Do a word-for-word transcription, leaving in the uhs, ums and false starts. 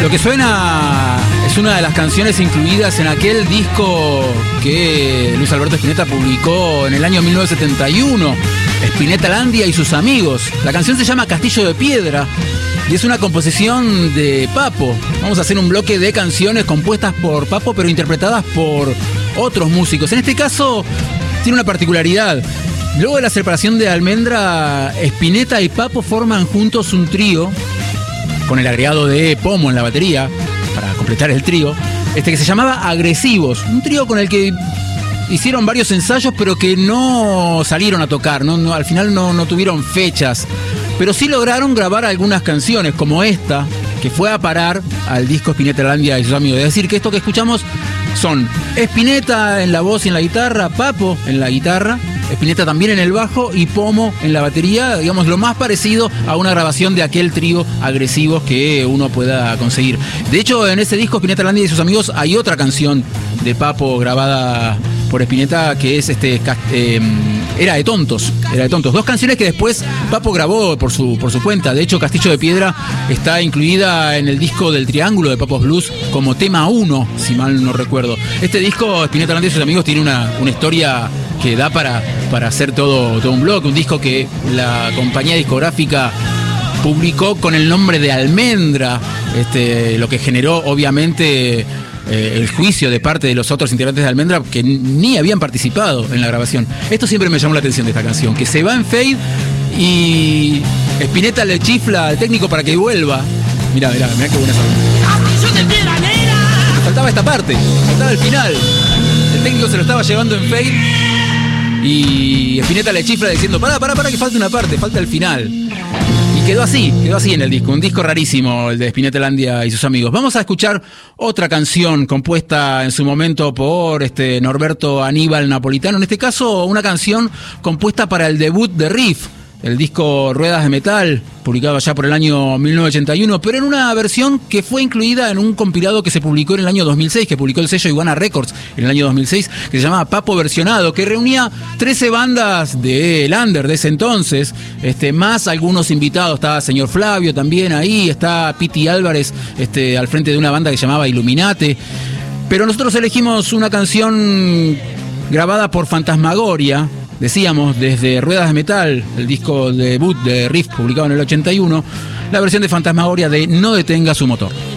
Lo que suena es una de las canciones incluidas en aquel disco que Luis Alberto Spinetta publicó en el año mil novecientos setenta y uno, Spinetta-Landia y sus amigos. La canción se llama Castillo de Piedra y es una composición de Papo. Vamos a hacer un bloque de canciones compuestas por Papo, pero interpretadas por otros músicos. En este caso tiene una particularidad. Luego de la separación de Almendra, Spinetta y Papo forman juntos un trío con el agregado de Pomo en la batería para completar el trío, este que se llamaba Agresivos, un trío con el que hicieron varios ensayos pero que no salieron a tocar, no, no, al final no, no tuvieron fechas, pero sí lograron grabar algunas canciones como esta, que fue a parar al disco Spinetta-Landia y sus amigos. Es decir, que esto que escuchamos son Spinetta en la voz y en la guitarra, Papo en la guitarra, Spinetta también en el bajo y Pomo en la batería, digamos lo más parecido a una grabación de aquel trío Agresivos que uno pueda conseguir. De hecho, en ese disco Spinetta-Landia y sus amigos hay otra canción de Papo grabada por Spinetta que es este eh, Era de Tontos, Era de Tontos. Dos canciones que después Papo grabó por su, por su cuenta. De hecho, Castillo de Piedra está incluida en el disco del Triángulo de Papos Blues como tema uno, si mal no recuerdo. Este disco, Spinetta-Landia y sus amigos, tiene una, una historia que da para, para hacer todo, todo un blog, un disco que la compañía discográfica publicó con el nombre de Almendra, este, lo que generó obviamente eh, el juicio de parte de los otros integrantes de Almendra que ni habían participado en la grabación. Esto siempre me llamó la atención de esta canción, que se va en fade y Spinetta le chifla al técnico para que vuelva. Mirá, mirá, mirá qué buena esa. Faltaba esta parte, faltaba el final. El técnico se lo estaba llevando en fade y Spinetta le chifla diciendo pará, pará, pará, que falta una parte, falta el final. Y quedó así, quedó así en el disco. Un disco rarísimo, el de Spinetta-Landia y sus amigos. Vamos a escuchar otra canción compuesta en su momento por este Norberto Aníbal Napolitano. En este caso, una canción compuesta para el debut de Riff, el disco Ruedas de Metal, publicado ya por el año mil novecientos ochenta y uno, pero en una versión que fue incluida en un compilado que se publicó en el año dos mil seis, que publicó el sello Iguana Records en el año dos mil seis, que se llamaba Papo Versionado, que reunía trece bandas de Lander de ese entonces, este, más algunos invitados. Estaba Señor Flavio también ahí, está Piti Álvarez este, al frente de una banda que se llamaba Illuminate. Pero nosotros elegimos una canción grabada por Fantasmagoria, decíamos, desde Ruedas de Metal, el disco debut de Riff publicado en el ochenta y uno, la versión de Fantasmagoria de No detenga su motor.